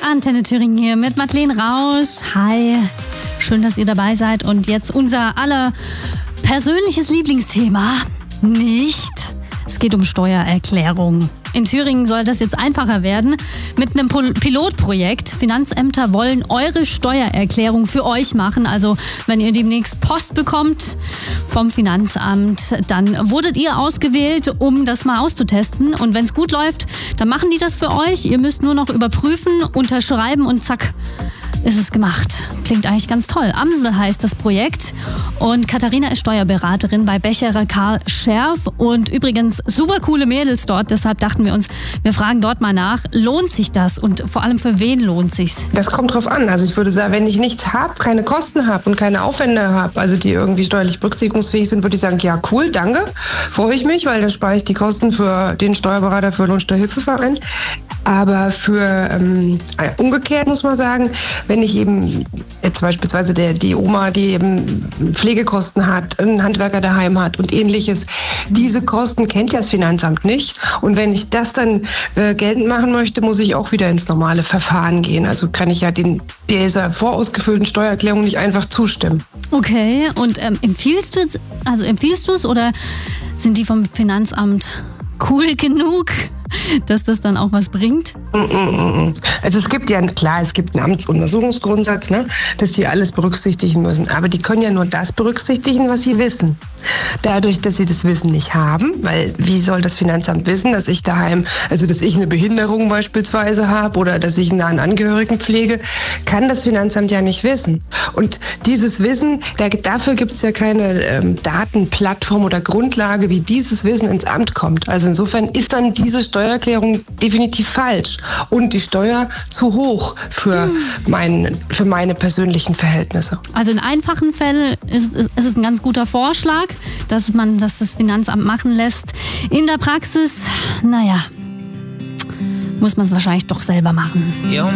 Antenne Thüringen hier mit Madeleine Rausch. Hi, schön, dass ihr dabei seid. Und jetzt unser aller persönliches Lieblingsthema. Nicht. Es geht um Steuererklärung. In Thüringen soll das jetzt einfacher werden mit einem Pilotprojekt. Finanzämter wollen eure Steuererklärung für euch machen. Also wenn ihr demnächst Post bekommt vom Finanzamt, dann wurdet ihr ausgewählt, um das mal auszutesten. Und wenn es gut läuft, dann machen die das für euch. Ihr müsst nur noch überprüfen, unterschreiben und zack, ist es gemacht. Klingt eigentlich ganz toll. Amsel heißt das Projekt und Katharina ist Steuerberaterin bei Becherer Karl Scherf und übrigens super coole Mädels dort. Deshalb dachten wir uns, wir fragen dort mal nach, lohnt sich das und vor allem für wen lohnt sich's? Das kommt drauf an. Also ich würde sagen, wenn ich nichts habe, keine Kosten habe und keine Aufwände habe, also die irgendwie steuerlich berücksichtigungsfähig sind, würde ich sagen, ja cool, danke, freue ich mich, weil dann spare ich die Kosten für den Steuerberater für Lohnsteuerhilfeverein. Aber für umgekehrt muss man sagen, wenn ich eben jetzt beispielsweise die Oma, die eben Pflegekosten hat, einen Handwerker daheim hat und ähnliches, diese Kosten kennt ja das Finanzamt nicht. Und wenn ich das dann geltend machen möchte, muss ich auch wieder ins normale Verfahren gehen. Also kann ich ja dieser vorausgefüllten Steuererklärung nicht einfach zustimmen. Okay, und empfiehlst du es oder sind die vom Finanzamt cool genug, dass das dann auch was bringt? Also es gibt einen Amtsuntersuchungsgrundsatz, ne, dass die alles berücksichtigen müssen. Aber die können ja nur das berücksichtigen, was sie wissen. Dadurch, dass sie das Wissen nicht haben, weil wie soll das Finanzamt wissen, dass ich daheim, also dass ich eine Behinderung beispielsweise habe oder dass ich einen nahen Angehörigen pflege, kann das Finanzamt ja nicht wissen. Und dieses Wissen, dafür gibt es ja keine Datenplattform oder Grundlage, wie dieses Wissen ins Amt kommt. Also insofern ist dann diese Steuererklärung definitiv falsch und die Steuer zu hoch für meine persönlichen Verhältnisse. Also in einfachen Fällen ist es ein ganz guter Vorschlag, dass das Finanzamt machen lässt. In der Praxis, muss man es wahrscheinlich doch selber machen.